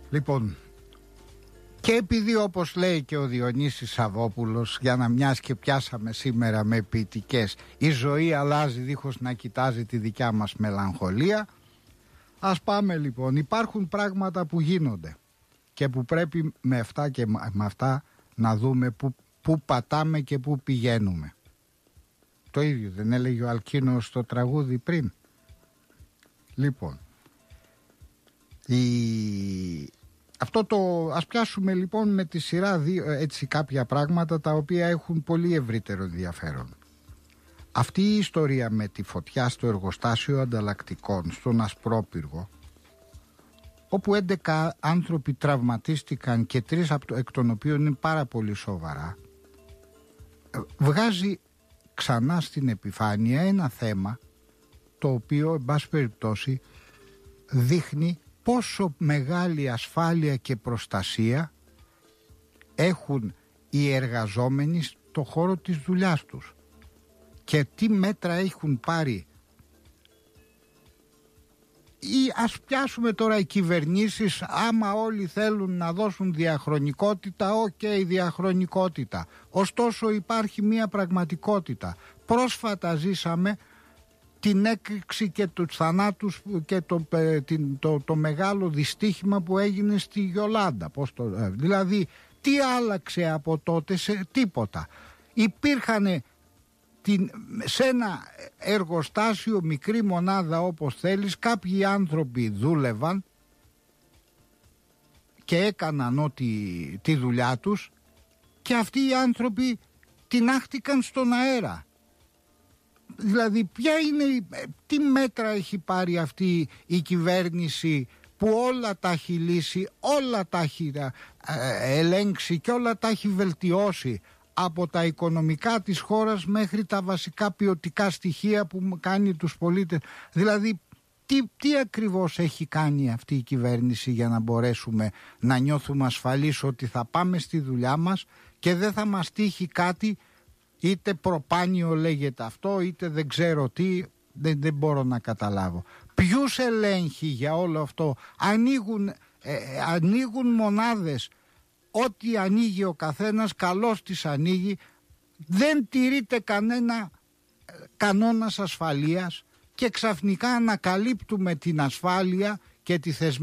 Λοιπόν, και επειδή όπως λέει και ο Διονύσης Σαββόπουλος, για να μιας και πιάσαμε σήμερα με ποιητικές, η ζωή αλλάζει δίχως να κοιτάζει τη δικιά μας μελαγχολία, ας πάμε λοιπόν. Υπάρχουν πράγματα που γίνονται και που πρέπει με αυτά και με αυτά να δούμε που πατάμε και που πηγαίνουμε. Το ίδιο δεν έλεγε ο Αλκίνος στο τραγούδι πριν? Λοιπόν, ας πιάσουμε λοιπόν με τη σειρά έτσι κάποια πράγματα τα οποία έχουν πολύ ευρύτερο ενδιαφέρον. Αυτή η ιστορία με τη φωτιά στο εργοστάσιο ανταλλακτικών στον Ασπρόπυργο, όπου 11 άνθρωποι τραυματίστηκαν και 3 εκ των οποίων είναι πάρα πολύ σοβαρά, βγάζει ξανά στην επιφάνεια ένα θέμα το οποίο εν πάση περιπτώσει δείχνει πόσο μεγάλη ασφάλεια και προστασία έχουν οι εργαζόμενοι στο χώρο της δουλειάς τους και τι μέτρα έχουν πάρει. Ή ας πιάσουμε τώρα οι κυβερνήσεις, άμα όλοι θέλουν να δώσουν διαχρονικότητα, διαχρονικότητα. Ωστόσο υπάρχει μια πραγματικότητα. Πρόσφατα ζήσαμε την έκρηξη και τους θανάτους και το μεγάλο δυστύχημα που έγινε στη Γιολάντα. Δηλαδή τι άλλαξε από τότε? Σε τίποτα. Υπήρχαν σε ένα εργοστάσιο, μικρή μονάδα όπως θέλεις, κάποιοι άνθρωποι δούλευαν και έκαναν τη δουλειά τους και αυτοί οι άνθρωποι τινάχτηκαν στον αέρα. Δηλαδή τι μέτρα έχει πάρει αυτή η κυβέρνηση που όλα τα έχει λύσει, όλα τα έχει ελέγξει και όλα τα έχει βελτιώσει, από τα οικονομικά της χώρας μέχρι τα βασικά ποιοτικά στοιχεία που κάνει τους πολίτες. Δηλαδή τι ακριβώς έχει κάνει αυτή η κυβέρνηση για να μπορέσουμε να νιώθουμε ασφαλείς ότι θα πάμε στη δουλειά μας και δεν θα μας τύχει κάτι, είτε προπάνιο λέγεται αυτό, είτε δεν ξέρω τι, δεν μπορώ να καταλάβω. Ποιους ελέγχει για όλο αυτό? Ανοίγουν μονάδες, ό,τι ανοίγει ο καθένας καλώς τις ανοίγει, δεν τηρείται κανένα κανόνας ασφαλείας και ξαφνικά ανακαλύπτουμε την ασφάλεια και τη θεσμική